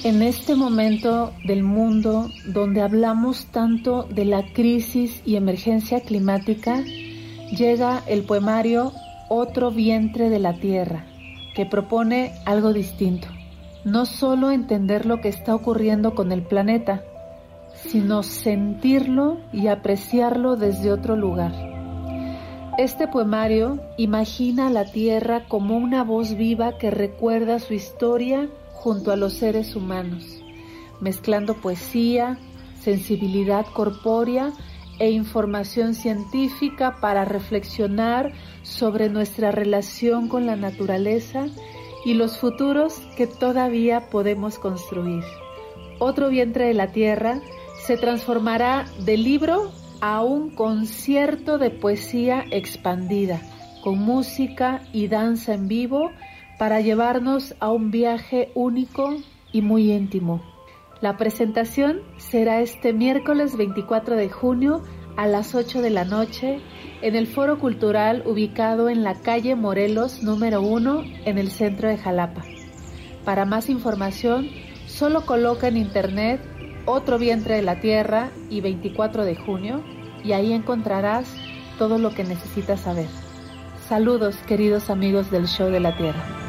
En este momento del mundo donde hablamos tanto de la crisis y emergencia climática, llega el poemario Otro vientre de la tierra, que propone algo distinto. No solo entender lo que está ocurriendo con el planeta, sino sentirlo y apreciarlo desde otro lugar. Este poemario imagina a la tierra como una voz viva que recuerda su historia junto a los seres humanos, mezclando poesía, sensibilidad corpórea e información científica para reflexionar sobre nuestra relación con la naturaleza y los futuros que todavía podemos construir. Otro vientre de la tierra se transformará de libro a un concierto de poesía expandida, con música y danza en vivo, para llevarnos a un viaje único y muy íntimo. La presentación será este miércoles 24 de junio a las 8 de la noche en el Foro Cultural ubicado en la calle Morelos número 1 en el centro de Jalapa. Para más información, solo coloca en internet Otro vientre de la tierra y 24 de junio y ahí encontrarás todo lo que necesitas saber. Saludos, queridos amigos del Show de la Tierra.